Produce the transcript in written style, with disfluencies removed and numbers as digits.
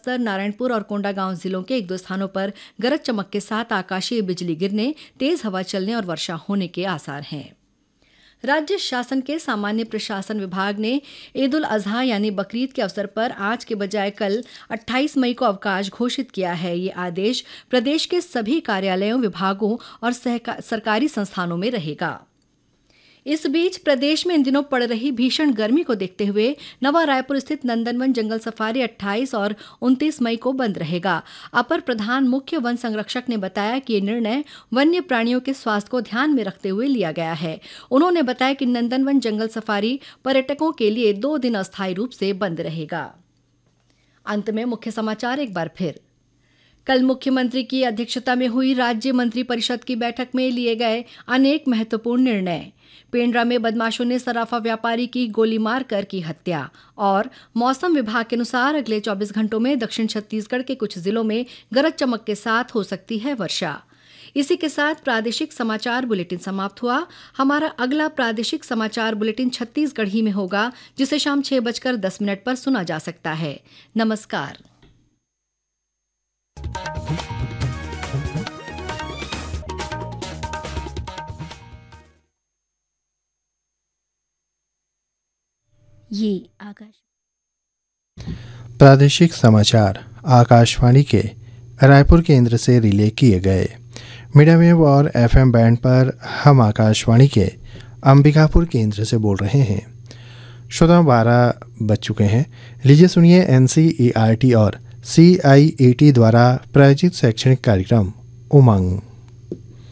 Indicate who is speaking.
Speaker 1: बस्तर, नारायणपुर और कोंडागांव जिलों के 1-2 स्थानों पर गरज चमक के साथ आकाशीय बिजली गिरने, तेज हवा चलने और वर्षा होने के आसार हैं। राज्य शासन के सामान्य प्रशासन विभाग ने ईद उल अजहा यानी बकरीद के अवसर पर आज के बजाय कल 28 मई को अवकाश घोषित किया है। ये आदेश प्रदेश के सभी कार्यालयों, विभागों और सरकारी संस्थानों में रहेगा। इस बीच प्रदेश में इन दिनों पड़ रही भीषण गर्मी को देखते हुए नवा रायपुर स्थित नंदनवन जंगल सफारी 28 और 29 मई को बंद रहेगा। अपर प्रधान मुख्य वन संरक्षक ने बताया कि ये निर्णय वन्य प्राणियों के स्वास्थ्य को ध्यान में रखते हुए लिया गया है। उन्होंने बताया कि नंदनवन जंगल सफारी पर्यटकों के लिए 2 दिन अस्थायी रूप से बंद रहेगा। अंत में मुख्य समाचार एक बार फिर। कल मुख्यमंत्री की अध्यक्षता में हुई राज्य मंत्रिपरिषद की बैठक में लिए गए अनेक महत्वपूर्ण निर्णय। पेंड्रा में बदमाशों ने सराफा व्यापारी की गोली मारकर की हत्या। और मौसम विभाग के अनुसार अगले 24 घंटों में दक्षिण छत्तीसगढ़ के कुछ जिलों में गरज चमक के साथ हो सकती है वर्षा। इसी के साथ प्रादेशिक समाचार बुलेटिन समाप्त हुआ। हमारा अगला प्रादेशिक समाचार बुलेटिन छत्तीसगढ़ी में होगा, जिसे शाम 6:10 पर सुना जा सकता है। नमस्कार।
Speaker 2: ये प्रादेशिक समाचार आकाशवाणी के रायपुर केंद्र से रिले किए गए। मीडियम वेव और FM बैंड पर हम आकाशवाणी के अंबिकापुर केंद्र से बोल रहे हैं। श्रोताओं, 12 बज चुके हैं। लीजिए सुनिए NCERT और CIET द्वारा प्रायोजित शैक्षणिक कार्यक्रम उमंग।